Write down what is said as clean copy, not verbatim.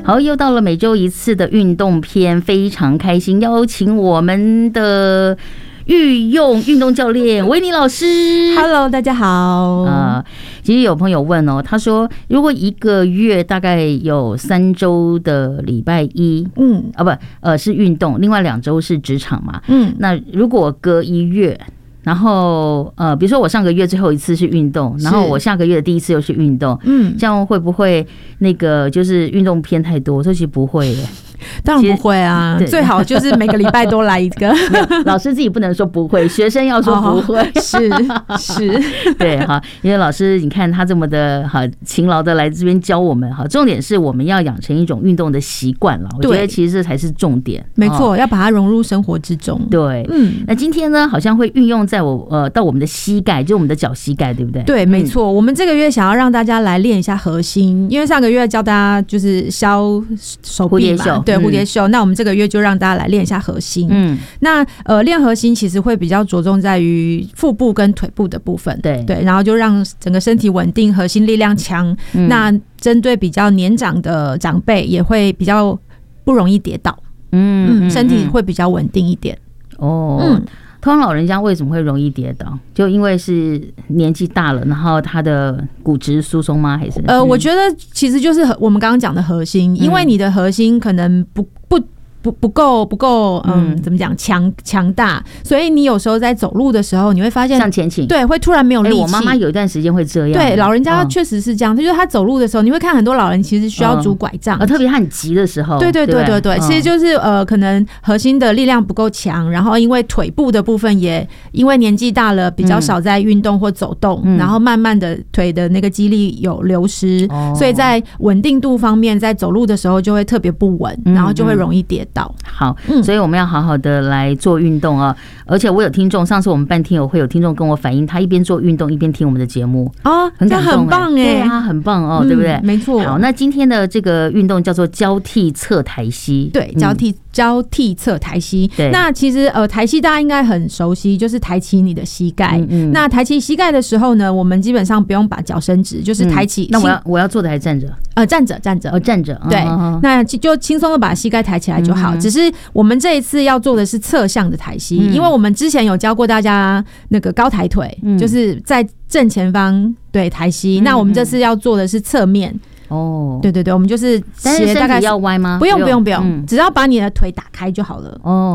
好，又到了每周一次的运动篇，非常开心，邀请我们的御用运动教练维尼老师。 Hello， 大家好。 其实有朋友问哦，他说如果一个月大概有3周的礼拜一，是运动，另外2周是职场嘛，那如果隔1月。然后比如说我上个月最后一次是运动，然后我下个月的第一次又是运动，这样会不会那个就是运动偏太多？我说其实不会耶。 当然不会啊，最好就是每个礼拜都来一个。 老师自己不能说不会，学生要说不会。是，对哈，因为老师你看他这么的好勤劳的来这边教我们哈，重点是我们要养成一种运动的习惯了。我觉得其实这才是重点。 没错，要把它融入生活之中。 对，那今天呢，好像会运用在到我们的膝盖，就我们的脚膝盖，对不对？ 对，没错。我们这个月想要让大家来练一下核心，因为上个月教大家就是削手臂嘛，对。蝴蝶袖，那我们这个月就让大家来练一下核心。那练核心其实会比较着重在于腹部跟腿部的部分，对，然后就让整个身体稳定，核心力量强。那针对比较年长的长辈，也会比较不容易跌倒，身体会比较稳定一点。 通常老人家为什么会容易跌倒？就因为是年纪大了，然后他的骨质疏松吗？还是我觉得其实就是我们刚刚讲的核心，因为你的核心可能不够，怎么讲强大，所以你有时候在走路的时候，你会发现向前倾， 对，会突然没有力气。 我妈妈有一段时间会这样， 对，老人家确实是这样。就是他走路的时候，你会看很多老人其实需要拄拐杖， 特别他很急的时候， 对，其实就是可能核心的力量不够强，然后因为腿部的部分也因为年纪大了，比较少在运动或走动，然后慢慢的腿的那个肌力有流失，所以在稳定度方面，在走路的时候就会特别不稳，然后就会容易跌倒。 好，所以我们要好好的来做运动啊！而且我有听众，上次我们办听友会有听众跟我反映，他一边做运动一边听我们的节目很感动， 很棒哎， 对啊，很棒哦，对不对？ 没错。 好，那今天的这个运动叫做交替侧抬膝， 对，交替侧抬膝。那其实抬膝大家应该很熟悉，就是抬起你的膝盖。那抬起膝盖的时候呢，我们基本上不用把脚伸直，就是抬起。 那我要坐的还是站着？ 站着。 站着。 对，那就轻松的把膝盖抬起来就好。只是我们这一次要做的是侧向的抬膝，因为我们之前有教过大家那个高抬腿，就是在正前方对抬膝。那我们这次要做的是侧面。对，我们就是斜大概要歪吗？ 不用，只要把你的腿打开就好了。